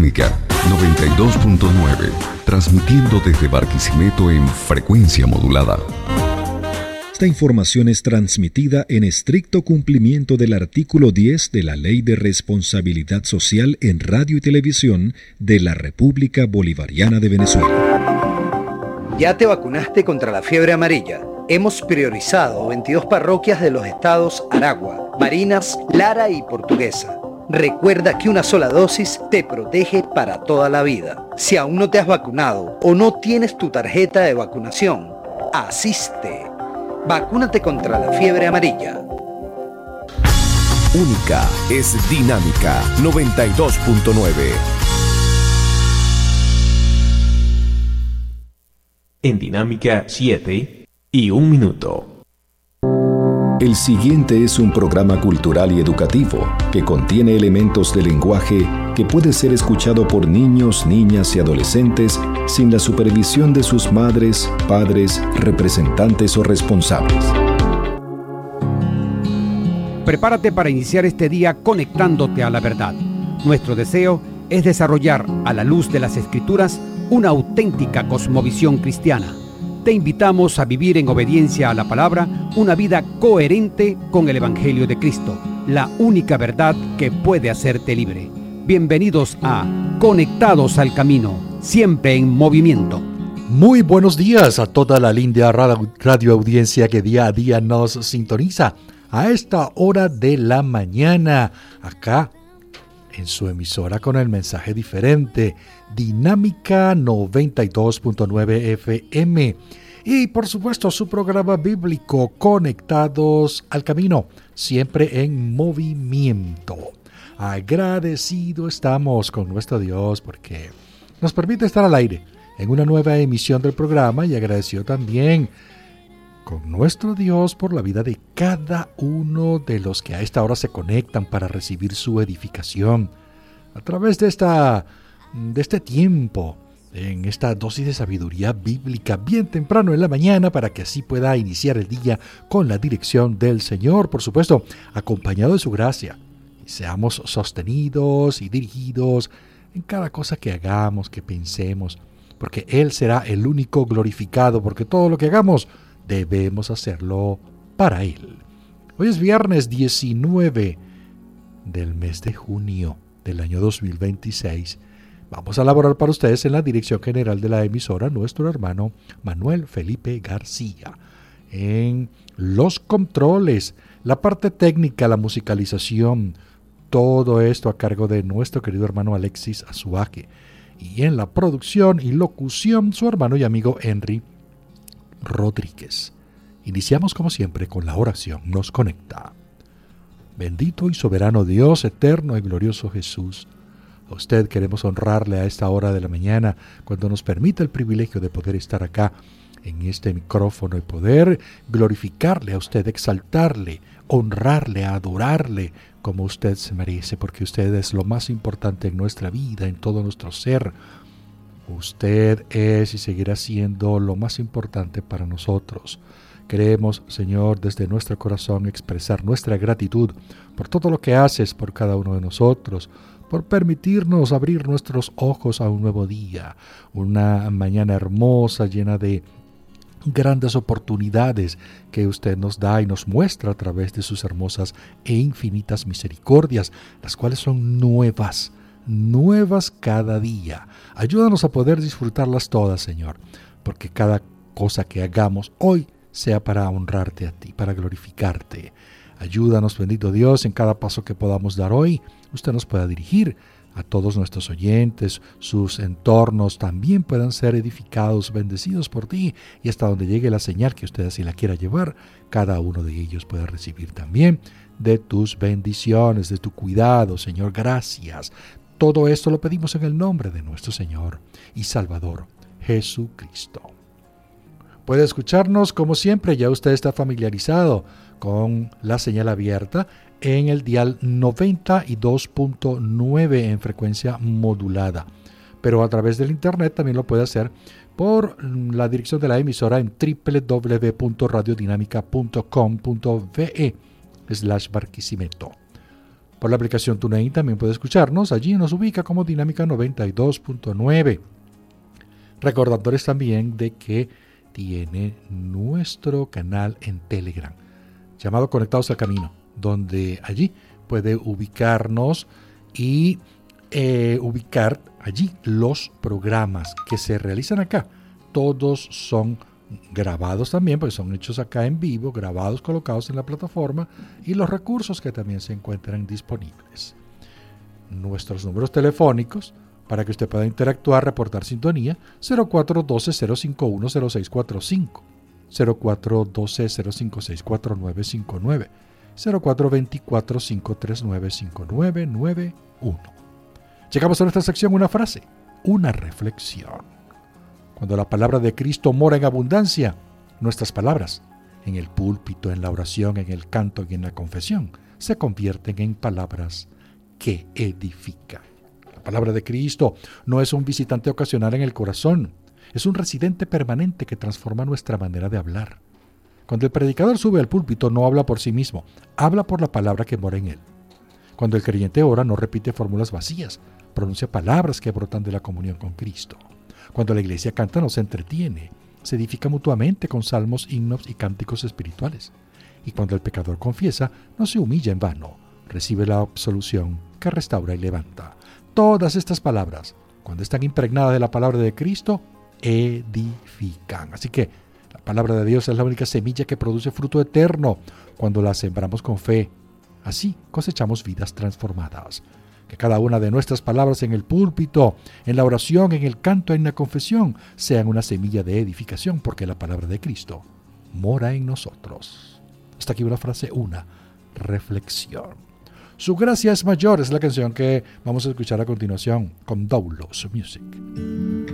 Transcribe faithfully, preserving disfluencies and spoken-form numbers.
Dinámica noventa y dos punto nueve, transmitiendo desde Barquisimeto en frecuencia modulada. Esta información es transmitida en estricto cumplimiento del artículo diez de la Ley de Responsabilidad Social en Radio y Televisión de la República Bolivariana de Venezuela. ¿Ya te vacunaste contra la fiebre amarilla? Hemos priorizado veintidós parroquias de los estados Aragua, Barinas, Lara y Portuguesa. Recuerda que una sola dosis te protege para toda la vida. Si aún no te has vacunado o no tienes tu tarjeta de vacunación, asiste. Vacúnate contra la fiebre amarilla. Única es Dinámica noventa y dos punto nueve. En Dinámica siete y un minuto. El siguiente es un programa cultural y educativo que contiene elementos de lenguaje que puede ser escuchado por niños, niñas y adolescentes sin la supervisión de sus madres, padres, representantes o responsables. Prepárate para iniciar este día conectándote a la verdad. Nuestro deseo es desarrollar, a la luz de las Escrituras, una auténtica cosmovisión cristiana. Te invitamos a vivir en obediencia a la palabra una vida coherente con el Evangelio de Cristo, la única verdad que puede hacerte libre. Bienvenidos a Conectados al Camino, siempre en movimiento. Muy buenos días a toda la linda radio audiencia que día a día nos sintoniza a esta hora de la mañana, acá en su emisora con el mensaje diferente, Dinámica noventa y dos punto nueve F M, y por supuesto su programa bíblico Conectados al Camino, siempre en movimiento. Agradecido estamos con nuestro Dios porque nos permite estar al aire en una nueva emisión del programa, y agradecido también con nuestro Dios por la vida de cada uno de los que a esta hora se conectan para recibir su edificación a través de esta de este tiempo, en esta dosis de sabiduría bíblica bien temprano en la mañana, para que así pueda iniciar el día con la dirección del Señor, por supuesto, acompañado de su gracia, y seamos sostenidos y dirigidos en cada cosa que hagamos, que pensemos, porque Él será el único glorificado, porque todo lo que hagamos debemos hacerlo para Él. Hoy es viernes diecinueve del mes de junio del año dos mil veintiséis. Vamos a laborar para ustedes en la dirección general de la emisora nuestro hermano Manuel Felipe García. En los controles, la parte técnica, la musicalización, todo esto a cargo de nuestro querido hermano Alexis Azuaje. Y en la producción y locución, su hermano y amigo Henry Rodríguez. Iniciamos como siempre con la oración nos conecta. Bendito y soberano Dios, eterno y glorioso Jesús, a usted queremos honrarle a esta hora de la mañana, cuando nos permite el privilegio de poder estar acá en este micrófono y poder glorificarle a usted, exaltarle, honrarle, adorarle como usted se merece, porque usted es lo más importante en nuestra vida, en todo nuestro ser. Usted es y seguirá siendo lo más importante para nosotros. Queremos, Señor, desde nuestro corazón expresar nuestra gratitud por todo lo que haces por cada uno de nosotros, por permitirnos abrir nuestros ojos a un nuevo día, una mañana hermosa llena de grandes oportunidades que usted nos da y nos muestra a través de sus hermosas e infinitas misericordias, las cuales son nuevas, nuevas cada día. Ayúdanos a poder disfrutarlas todas, Señor, porque cada cosa que hagamos hoy sea para honrarte a ti, para glorificarte. Ayúdanos, bendito Dios, en cada paso que podamos dar hoy, usted nos pueda dirigir, a todos nuestros oyentes, sus entornos también puedan ser edificados, bendecidos por ti, y hasta donde llegue la señal que usted así la quiera llevar, cada uno de ellos pueda recibir también de tus bendiciones, de tu cuidado, Señor. Gracias. Todo esto lo pedimos en el nombre de nuestro Señor y Salvador, Jesucristo. Puede escucharnos, como siempre, ya usted está familiarizado con la señal abierta en el dial noventa y dos punto nueve en frecuencia modulada. Pero a través del internet también lo puede hacer por la dirección de la emisora en doble u doble u doble u punto radiodinámica punto com punto ve slash Barquisimeto. Por la aplicación TuneIn también puede escucharnos. Allí nos ubica como Dinámica noventa y dos punto nueve. Recordándoles también de que tiene nuestro canal en Telegram, llamado Conectados al Camino, donde allí puede ubicarnos y eh, ubicar allí los programas que se realizan acá. Todos son grabados también, porque son hechos acá en vivo, grabados, colocados en la plataforma, y los recursos que también se encuentran disponibles. Nuestros números telefónicos para que usted pueda interactuar, reportar sintonía: cero cuatro uno dos, cero cinco uno, cero seis cuatro cinco, cero cuatro uno dos, cero cinco seis cuatro nueve cinco nueve, cero cuatro dos cuatro, cinco tres nueve, cinco nueve nueve uno. Llegamos a nuestra sección Una frase, una reflexión. Cuando la palabra de Cristo mora en abundancia, nuestras palabras, en el púlpito, en la oración, en el canto y en la confesión, se convierten en palabras que edifican. La palabra de Cristo no es un visitante ocasional en el corazón, es un residente permanente que transforma nuestra manera de hablar. Cuando el predicador sube al púlpito, no habla por sí mismo, habla por la palabra que mora en él. Cuando el creyente ora, no repite fórmulas vacías, pronuncia palabras que brotan de la comunión con Cristo. Cuando la iglesia canta, no se entretiene, se edifica mutuamente con salmos, himnos y cánticos espirituales. Y cuando el pecador confiesa, no se humilla en vano, recibe la absolución que restaura y levanta. Todas estas palabras, cuando están impregnadas de la palabra de Cristo, edifican. Así que la palabra de Dios es la única semilla que produce fruto eterno cuando la sembramos con fe. Así cosechamos vidas transformadas. Que cada una de nuestras palabras en el púlpito, en la oración, en el canto, en la confesión, sean una semilla de edificación, porque la palabra de Cristo mora en nosotros. Hasta aquí una frase, una reflexión. Su gracia es mayor es la canción que vamos a escuchar a continuación con Doulos Music.